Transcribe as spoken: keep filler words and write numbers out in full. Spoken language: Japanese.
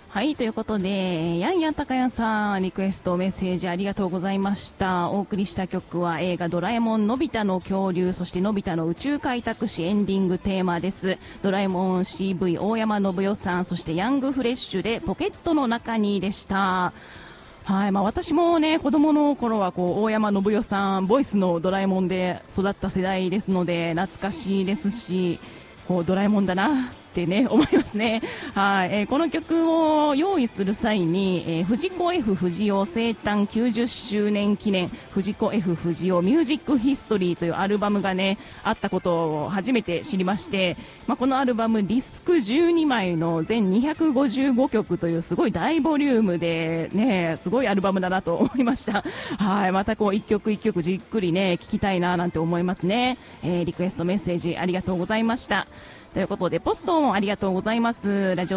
はい、ということで、やんやんたかやんさん、リクエストメッセージありがとうございました。お送りした曲は映画ドラえもんのび太の恐竜、そしてのび太の宇宙開拓史エンディングテーマです。ドラえもん シーブイ 大山信代さん、そしてヤングフレッシュでポケットの中にでした。はい、まあ私もね、子供の頃はこう、大山信代さん、ボイスのドラえもんで育った世代ですので、懐かしいですし、こう、ドラえもんだなってね、思いますね。はい、えーこの曲を用意する際に、えー藤子 F 不二雄生誕きゅうじゅっしゅうねん記念藤子 F 不二雄ミュージックヒストリーというアルバムがね、あったことを初めて知りまして、まあ、このアルバムディスクじゅうにまいの全にひゃくごじゅうごきょくというすごい大ボリュームでね、すごいアルバムだなと思いました。はい、またこう一曲一曲じっくりね、聴きたいななんて思いますね。えーリクエストメッセージありがとうございました。ということで、ポストもありがとうございます。ラジオ